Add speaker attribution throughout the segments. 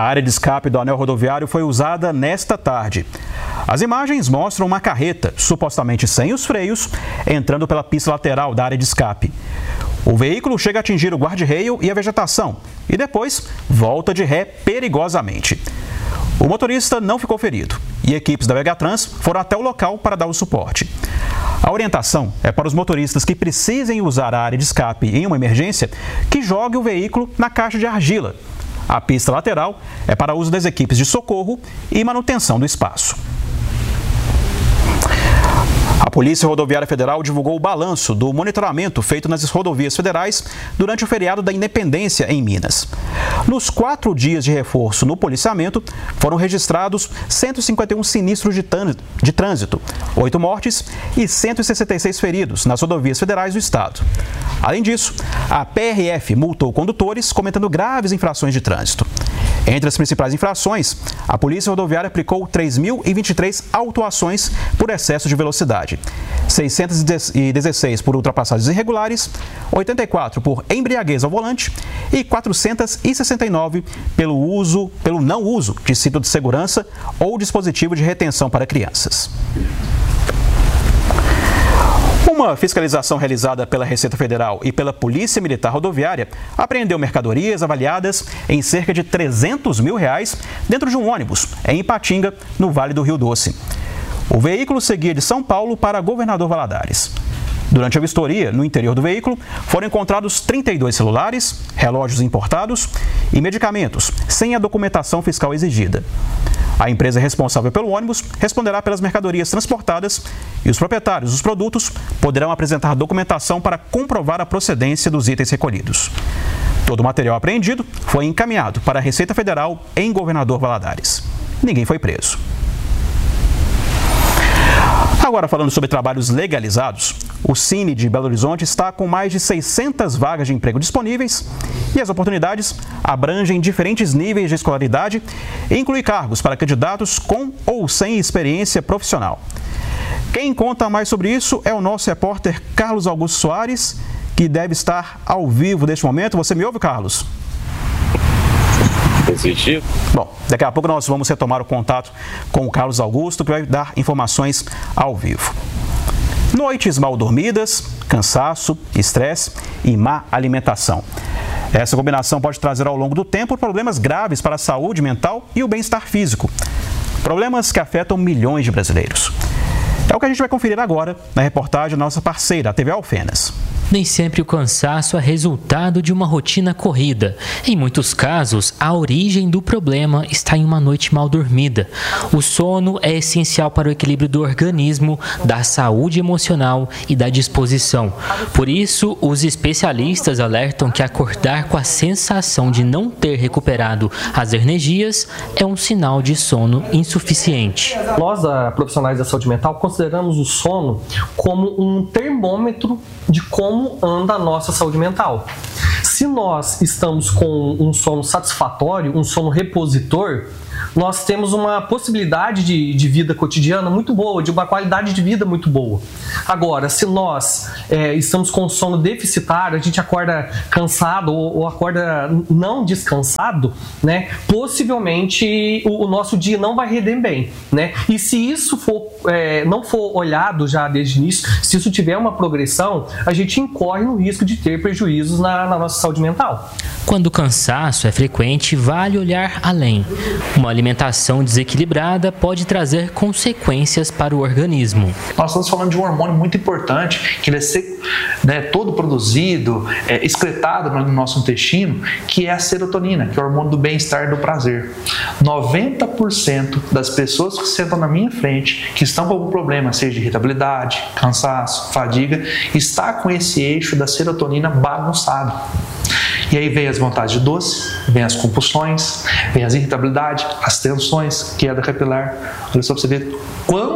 Speaker 1: área de escape do anel rodoviário foi usada nesta tarde. As imagens mostram uma carreta, supostamente sem os freios, entrando pela pista lateral da área de escape. O veículo chega a atingir o guarda-reio e a vegetação e depois volta de ré perigosamente. O motorista não ficou ferido e equipes da Vegatrans foram até o local para dar o suporte. A orientação é para os motoristas que precisem usar a área de escape em uma emergência que joguem o veículo na caixa de argila. A pista lateral é para uso das equipes de socorro e manutenção do espaço. A Polícia Rodoviária Federal divulgou o balanço do monitoramento feito nas rodovias federais durante o feriado da Independência em Minas. Nos 4 dias de reforço no policiamento, foram registrados 151 sinistros de trânsito, 8 mortes e 166 feridos nas rodovias federais do estado. Além disso, a PRF multou condutores cometendo graves infrações de trânsito. Entre as principais infrações, a Polícia Rodoviária aplicou 3.023 autuações por excesso de velocidade, 616 por ultrapassagens irregulares, 84 por embriaguez ao volante e 469 pelo não uso de cinto de segurança ou dispositivo de retenção para crianças. Uma fiscalização realizada pela Receita Federal e pela Polícia Militar Rodoviária apreendeu mercadorias avaliadas em cerca de R$300 mil dentro de um ônibus em Ipatinga, no Vale do Rio Doce. O veículo seguia de São Paulo para Governador Valadares. Durante a vistoria, no interior do veículo, foram encontrados 32 celulares, relógios importados e medicamentos, sem a documentação fiscal exigida. A empresa responsável pelo ônibus responderá pelas mercadorias transportadas e os proprietários dos produtos poderão apresentar documentação para comprovar a procedência dos itens recolhidos. Todo o material apreendido foi encaminhado para a Receita Federal em Governador Valadares. Ninguém foi preso. Agora, falando sobre trabalhos legalizados, o Cine de Belo Horizonte está com mais de 600 vagas de emprego disponíveis e as oportunidades abrangem diferentes níveis de escolaridade e incluem cargos para candidatos com ou sem experiência profissional. Quem conta mais sobre isso é o nosso repórter Carlos Augusto Soares, que deve estar ao vivo neste momento. Você me ouve, Carlos?
Speaker 2: Positivo.
Speaker 1: Bom, daqui a pouco nós vamos retomar o contato com o Carlos Augusto, que vai dar informações ao vivo. Noites mal dormidas, cansaço, estresse e má alimentação. Essa combinação pode trazer ao longo do tempo problemas graves para a saúde mental e o bem-estar físico. Problemas que afetam milhões de brasileiros. É o que a gente vai conferir agora na reportagem da nossa parceira, a TV Alfenas.
Speaker 3: Nem sempre o cansaço é resultado de uma rotina corrida. Em muitos casos, a origem do problema está em uma noite mal dormida. O sono é essencial para o equilíbrio do organismo, da saúde emocional e da disposição. Por isso, os especialistas alertam que acordar com a sensação de não ter recuperado as energias é um sinal de sono insuficiente.
Speaker 4: Nós, profissionais da saúde mental, consideramos o sono como um termômetro de como anda a nossa saúde mental. Se nós estamos com um sono satisfatório, um sono repositor, nós temos uma possibilidade de vida cotidiana muito boa, de uma qualidade de vida muito boa. Agora, se nós estamos com sono deficitário, a gente acorda cansado ou acorda não descansado, né, possivelmente o nosso dia não vai render bem, né? E se isso não for olhado já desde o início, se isso tiver uma progressão, a gente incorre no risco de ter prejuízos na nossa saúde mental.
Speaker 3: Quando o cansaço é frequente, vale olhar além. Uma alimentação desequilibrada pode trazer consequências para o organismo.
Speaker 5: Nós estamos falando de um hormônio muito importante, que ele é todo produzido, excretado no nosso intestino, que é a serotonina, que é o hormônio do bem-estar e do prazer. 90% das pessoas que sentam na minha frente, que estão com algum problema, seja de irritabilidade, cansaço, fadiga, está com esse eixo da serotonina bagunçado. E aí vem as vontades de doce, vem as compulsões, vem as irritabilidades, as tensões, queda capilar. Olha só para você ver quão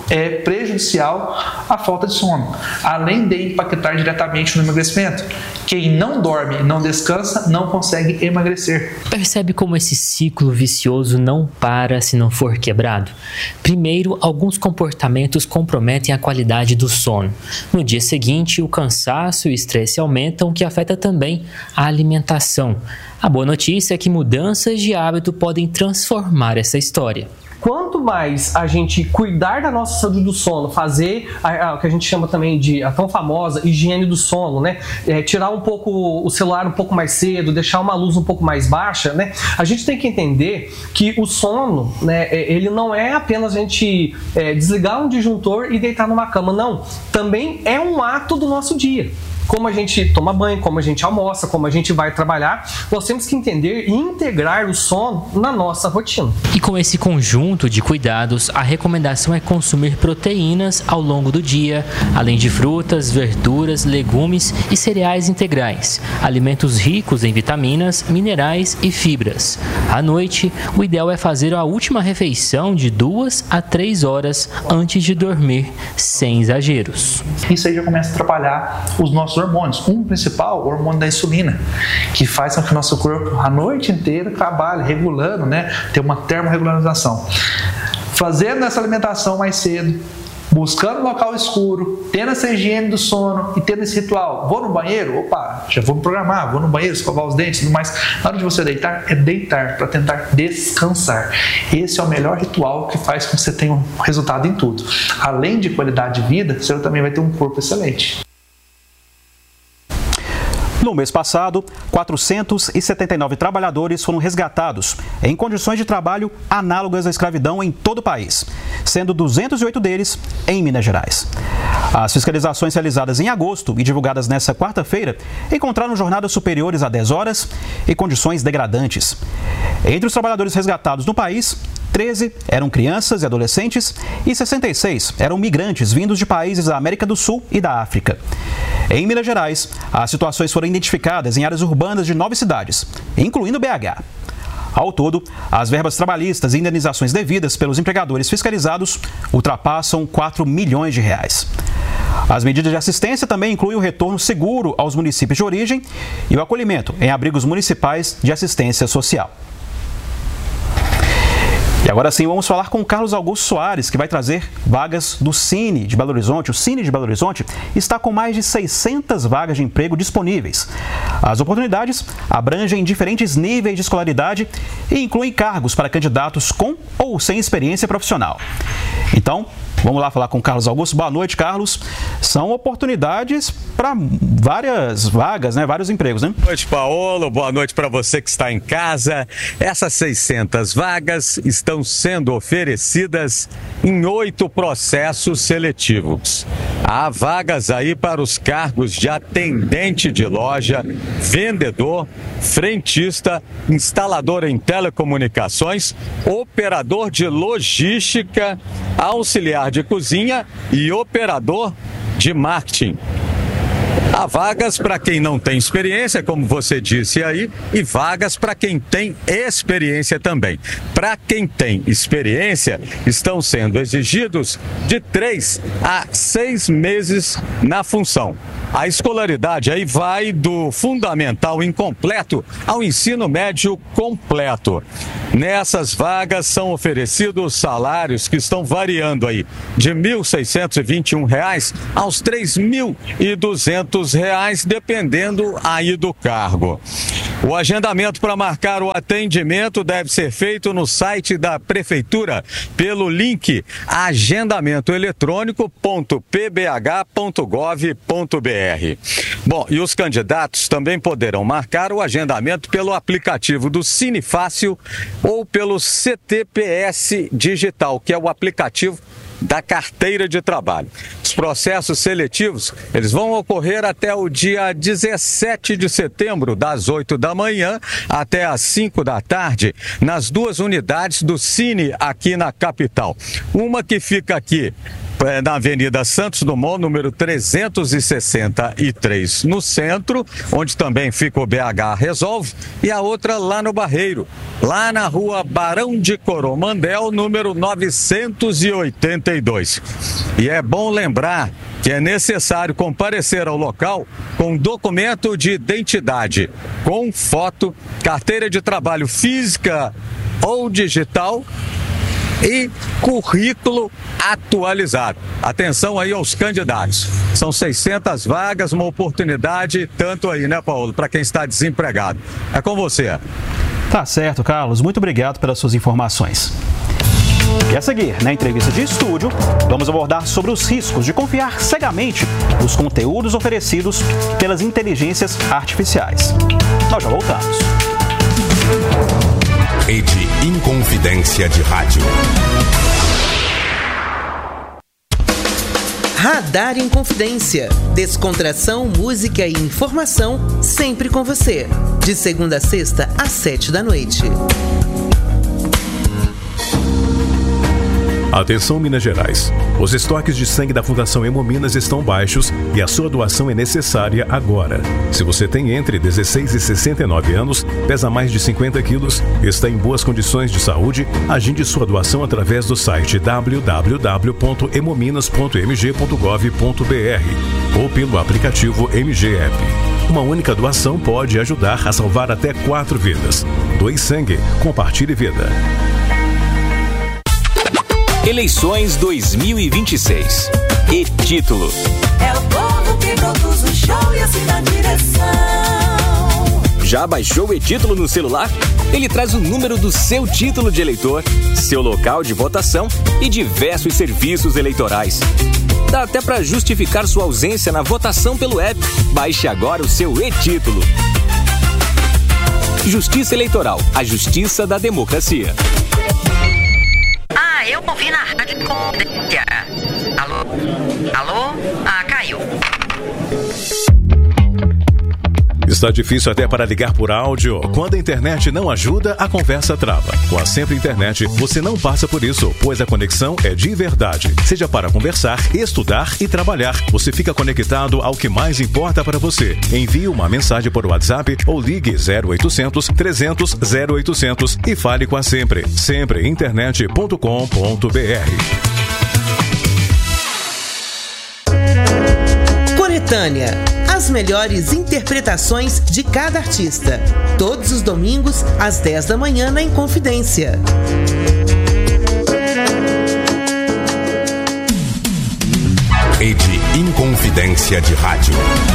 Speaker 5: é prejudicial à falta de sono, além de impactar diretamente no emagrecimento. Quem não dorme e não descansa não consegue emagrecer.
Speaker 3: Percebe como esse ciclo vicioso não para se não for quebrado? Primeiro, alguns comportamentos comprometem a qualidade do sono. No dia seguinte, o cansaço e o estresse aumentam, o que afeta também a alimentação. A boa notícia é que mudanças de hábito podem transformar essa história.
Speaker 4: Quanto mais a gente cuidar da nossa saúde do sono, fazer o que a gente chama também de a tão famosa higiene do sono, né? Tirar um pouco o celular um pouco mais cedo, deixar uma luz um pouco mais baixa, né? A gente tem que entender que o sono, né, ele não é apenas a gente desligar um disjuntor e deitar numa cama, não. Também é um ato do nosso dia. Como a gente toma banho, como a gente almoça, como a gente vai trabalhar, nós temos que entender e integrar o sono na nossa rotina.
Speaker 3: E com esse conjunto de cuidados, a recomendação é consumir proteínas ao longo do dia, além de frutas, verduras, legumes e cereais integrais, alimentos ricos em vitaminas, minerais e fibras. À noite, o ideal é fazer a última refeição de 2 a 3 horas antes de dormir, sem exageros.
Speaker 5: Isso aí já começa a atrapalhar os nossos hormônios. Um principal, o hormônio da insulina, que faz com que o nosso corpo a noite inteira trabalhe, regulando, né? Ter uma termorregularização. Fazendo essa alimentação mais cedo, buscando um local escuro, tendo essa higiene do sono e tendo esse ritual. Vou no banheiro? Opa, já vou me programar, vou no banheiro, escovar os dentes e tudo mais. Na hora de você deitar, é deitar para tentar descansar. Esse é o melhor ritual que faz com que você tenha um resultado em tudo. Além de qualidade de vida, você também vai ter um corpo excelente.
Speaker 1: No mês passado, 479 trabalhadores foram resgatados em condições de trabalho análogas à escravidão em todo o país, sendo 208 deles em Minas Gerais. As fiscalizações realizadas em agosto e divulgadas nesta quarta-feira encontraram jornadas superiores a 10 horas e condições degradantes. Entre os trabalhadores resgatados no país, 13 eram crianças e adolescentes e 66 eram migrantes vindos de países da América do Sul e da África. Em Minas Gerais, as situações foram identificadas em áreas urbanas de 9 cidades, incluindo BH. Ao todo, as verbas trabalhistas e indenizações devidas pelos empregadores fiscalizados ultrapassam 4 milhões de reais. As medidas de assistência também incluem o retorno seguro aos municípios de origem e o acolhimento em abrigos municipais de assistência social. E agora sim, vamos falar com o Carlos Augusto Soares, que vai trazer vagas do Cine de Belo Horizonte. O Cine de Belo Horizonte está com mais de 600 vagas de emprego disponíveis. As oportunidades abrangem diferentes níveis de escolaridade e incluem cargos para candidatos com ou sem experiência profissional. Então, vamos lá falar com o Carlos Augusto. Boa noite, Carlos. São oportunidades para várias vagas, né? Vários empregos, né?
Speaker 2: Boa noite, Paolo. Boa noite para você que está em casa. Essas 600 vagas estão sendo oferecidas em 8 processos seletivos. Há vagas aí para os cargos de atendente de loja, vendedor, frentista, instalador em telecomunicações, operador de logística, auxiliar de cozinha e operador de marketing. Há vagas para quem não tem experiência, como você disse aí, e vagas para quem tem experiência também. Para quem tem experiência, estão sendo exigidos de 3 a 6 meses na função. A escolaridade aí vai do fundamental incompleto ao ensino médio completo. Nessas vagas são oferecidos salários que estão variando aí de R$ 1.621 aos R$ 3.200, dependendo aí do cargo. O agendamento para marcar o atendimento deve ser feito no site da Prefeitura pelo link agendamentoeletrônico.pbh.gov.br. Bom, e os candidatos também poderão marcar o agendamento pelo aplicativo do Cine Fácil ou pelo CTPS Digital, que é o aplicativo da carteira de trabalho. Os processos seletivos, eles vão ocorrer até o dia 17 de setembro, das 8 da manhã até as 5 da tarde, nas 2 unidades do Cine aqui na capital. Uma que fica aqui na Avenida Santos Dumont, número 363, no centro, onde também fica o BH Resolve, e a outra lá no Barreiro, lá na rua Barão de Coromandel, número 982. E é bom lembrar que é necessário comparecer ao local com documento de identidade, com foto, carteira de trabalho física ou digital e currículo atualizado. Atenção aí aos candidatos. São 600 vagas, uma oportunidade tanto aí, né, Paulo, para quem está desempregado. É com você.
Speaker 1: Tá certo, Carlos. Muito obrigado pelas suas informações. E a seguir, na entrevista de estúdio, vamos abordar sobre os riscos de confiar cegamente nos conteúdos oferecidos pelas inteligências artificiais. Nós já voltamos.
Speaker 6: Rede Inconfidência de Rádio.
Speaker 7: Radar Inconfidência. Descontração, música e informação sempre com você. De segunda a sexta, às 7h.
Speaker 8: Atenção, Minas Gerais. Os estoques de sangue da Fundação Hemominas estão baixos e a sua doação é necessária agora. Se você tem entre 16 e 69 anos, pesa mais de 50 quilos, está em boas condições de saúde, agende sua doação através do site www.hemominas.mg.gov.br ou pelo aplicativo MG App. Uma única doação pode ajudar a salvar até 4 vidas. Doe sangue, compartilhe vida.
Speaker 9: Eleições 2026. E-título.
Speaker 10: É o povo que produz o show e assina a direção.
Speaker 9: Já baixou o e-título no celular? Ele traz o número do seu título de eleitor, seu local de votação e diversos serviços eleitorais. Dá até para justificar sua ausência na votação pelo app. Baixe agora o seu e-título. Justiça Eleitoral, a justiça da democracia.
Speaker 11: Eu ouvi na rádio Inconfidência. Alô? Alô? Caiu.
Speaker 8: Está difícil até para ligar por áudio. Quando a internet não ajuda, a conversa trava. Com a Sempre Internet, você não passa por isso, pois a conexão é de verdade. Seja para conversar, estudar e trabalhar, você fica conectado ao que mais importa para você. Envie uma mensagem por WhatsApp ou ligue 0800 300 0800 e fale com a Sempre. Sempreinternet.com.br.
Speaker 7: Coletânea. As melhores interpretações de cada artista. Todos os domingos, às 10h na Inconfidência.
Speaker 6: Rede Inconfidência de Rádio.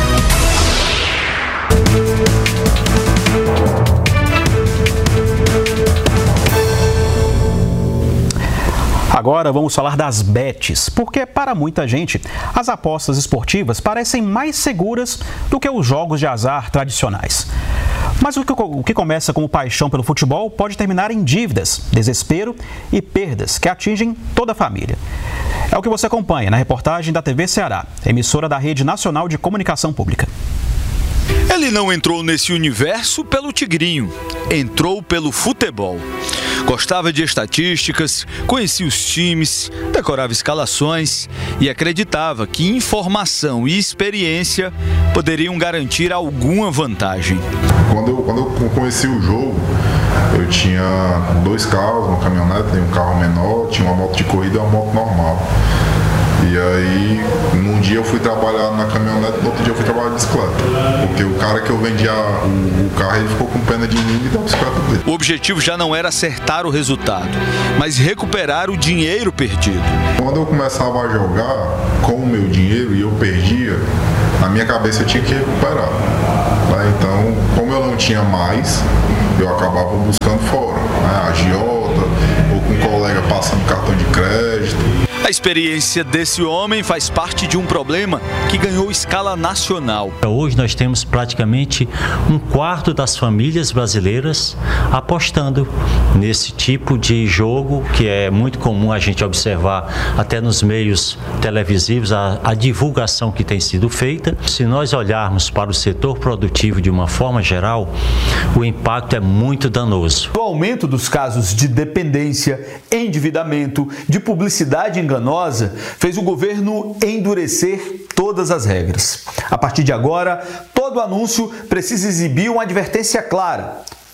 Speaker 1: Agora vamos falar das bets, porque para muita gente as apostas esportivas parecem mais seguras do que os jogos de azar tradicionais. Mas o que começa como paixão pelo futebol pode terminar em dívidas, desespero e perdas que atingem toda a família. É o que você acompanha na reportagem da TV Ceará, emissora da Rede Nacional de Comunicação Pública.
Speaker 12: Ele não entrou nesse universo pelo tigrinho, entrou pelo futebol. Gostava de estatísticas, conhecia os times, decorava escalações e acreditava que informação e experiência poderiam garantir alguma vantagem.
Speaker 13: Quando eu conheci o jogo, eu tinha 2 carros, uma caminhonete, um carro menor, tinha uma moto de corrida e uma moto normal. E aí, num dia eu fui trabalhar na caminhonete, no outro dia eu fui trabalhar de bicicleta. Porque o cara que eu vendia o carro, ele ficou com pena de mim e da bicicleta dele.
Speaker 12: O objetivo já não era acertar o resultado, mas recuperar o dinheiro perdido.
Speaker 13: Quando eu começava a jogar com o meu dinheiro e eu perdia, na minha cabeça eu tinha que recuperar. Então, como eu não tinha mais, eu acabava buscando fora. Agiota, ou com um colega passando cartão de crédito.
Speaker 12: A experiência desse homem faz parte de um problema que ganhou escala nacional.
Speaker 14: Hoje nós temos praticamente 1/4 das famílias brasileiras apostando nesse tipo de jogo, que é muito comum a gente observar até nos meios televisivos a divulgação que tem sido feita. Se nós olharmos para o setor produtivo de uma forma geral, o impacto é muito danoso.
Speaker 15: O aumento dos casos de dependência, endividamento, de publicidade enganosa fez o governo endurecer todas as regras. A partir de agora, todo anúncio precisa exibir uma advertência clara.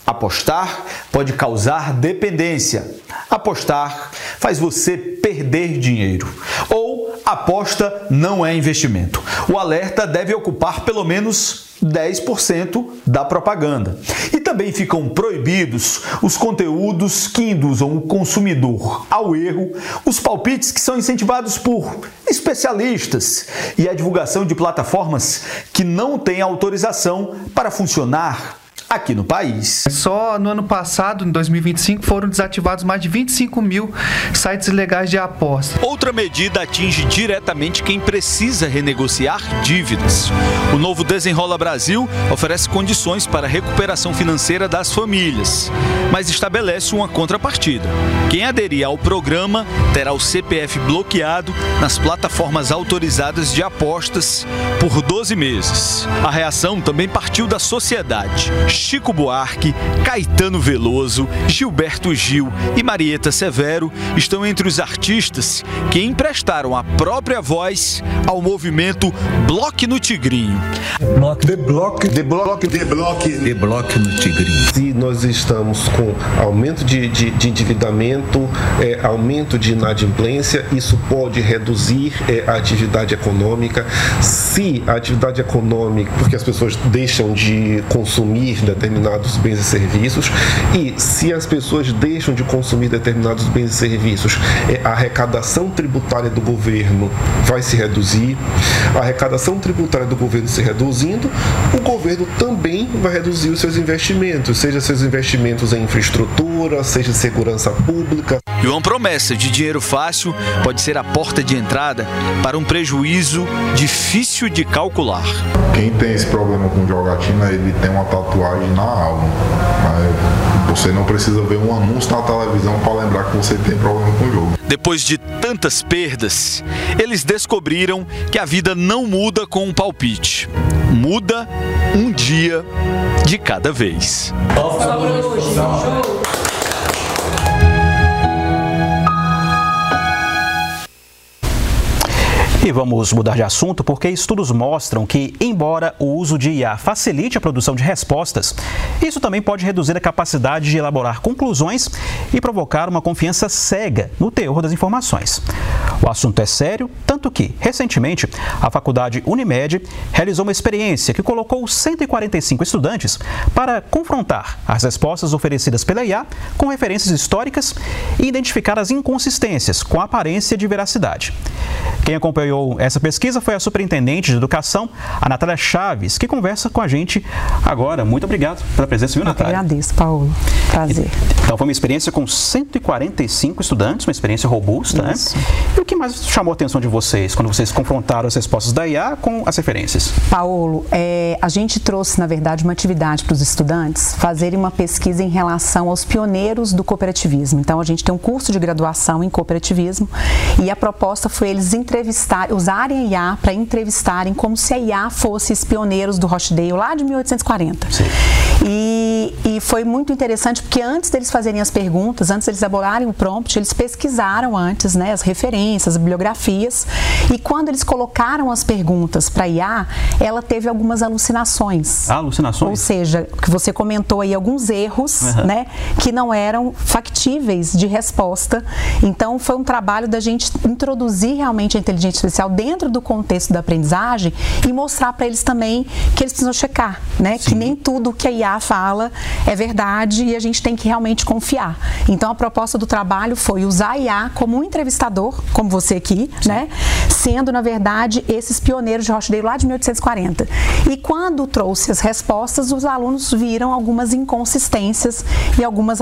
Speaker 15: Apostar pode causar dependência. Apostar faz você perder dinheiro. Ou aposta não é investimento. O alerta deve ocupar pelo menos 10% da propaganda. E também ficam proibidos os conteúdos que induzam o consumidor ao erro, os palpites que são incentivados por especialistas e a divulgação de plataformas que não têm autorização para funcionar aqui no país.
Speaker 5: Só no ano passado, em 2025, foram desativados mais de 25 mil sites ilegais de aposta.
Speaker 12: Outra medida atinge diretamente quem precisa renegociar dívidas. O novo Desenrola Brasil oferece condições para a recuperação financeira das famílias, mas estabelece uma contrapartida. Quem aderir ao programa terá o CPF bloqueado nas plataformas autorizadas de apostas por 12 meses. A reação também partiu da sociedade. Chico Buarque, Caetano Veloso, Gilberto Gil e Marieta Severo estão entre os artistas que emprestaram a própria voz ao movimento Bloque no Tigrinho.
Speaker 16: The Bloque no Tigrinho.
Speaker 17: Se nós estamos com aumento de endividamento, aumento de inadimplência, isso pode reduzir a atividade econômica. Se a atividade econômica, porque as pessoas deixam de consumir determinados bens e serviços, e se as pessoas deixam de consumir determinados bens e serviços, a arrecadação tributária do governo vai se reduzir. A arrecadação tributária do governo se reduzindo, o governo também vai reduzir os seus investimentos, seja seus investimentos em infraestrutura, seja segurança pública.
Speaker 12: E uma promessa de dinheiro fácil pode ser a porta de entrada para um prejuízo difícil de calcular.
Speaker 13: Quem tem esse problema com jogatina, ele tem uma tatuagem na alma. Você não precisa ver um anúncio na televisão para lembrar que você tem problema com o jogo.
Speaker 12: Depois de tantas perdas, eles descobriram que a vida não muda com um palpite. Muda um dia de cada vez.
Speaker 1: E vamos mudar de assunto porque estudos mostram que, embora o uso de IA facilite a produção de respostas, isso também pode reduzir a capacidade de elaborar conclusões e provocar uma confiança cega no teor das informações. O assunto é sério, tanto que, recentemente, a Faculdade Unimed realizou uma experiência que colocou 145 estudantes para confrontar as respostas oferecidas pela IA com referências históricas e identificar as inconsistências com a aparência de veracidade. Quem acompanhou essa pesquisa foi a superintendente de educação, a Natália Chaves, que conversa com a gente agora. Muito obrigado pela presença, viu, Natália?
Speaker 18: Eu agradeço, Paulo. Prazer.
Speaker 1: Então, foi uma experiência com 145 estudantes, uma experiência robusta,
Speaker 18: Isso.
Speaker 1: né? E o que mais chamou a atenção de vocês quando vocês confrontaram as respostas da IA com as referências?
Speaker 18: Paulo, a gente trouxe, na verdade, uma atividade para os estudantes fazerem uma pesquisa em relação aos pioneiros do cooperativismo. Então, a gente tem um curso de graduação em cooperativismo e a proposta foi eles usarem a IA para entrevistarem como se a IA fosse os pioneiros do Rochdale lá de 1840.
Speaker 1: Sim.
Speaker 18: E foi muito interessante porque antes deles fazerem as perguntas, antes deles elaborarem o prompt, eles pesquisaram antes, né, as referências, as bibliografias, e quando eles colocaram as perguntas para a IA, ela teve algumas alucinações.
Speaker 1: Alucinações?
Speaker 18: Ou seja, que você comentou aí alguns erros, né, que não eram factíveis de resposta. Então, foi um trabalho da gente introduzir realmente a inteligência artificial dentro do contexto da aprendizagem e mostrar para eles também que eles precisam checar, né? Que nem tudo que a IA fala é verdade e a gente tem que realmente confiar. Então, a proposta do trabalho foi usar a IA como um entrevistador, como você aqui, né? Sendo, na verdade, esses pioneiros de Rochdale lá de 1840. E quando trouxe as respostas, os alunos viram algumas inconsistências e algumas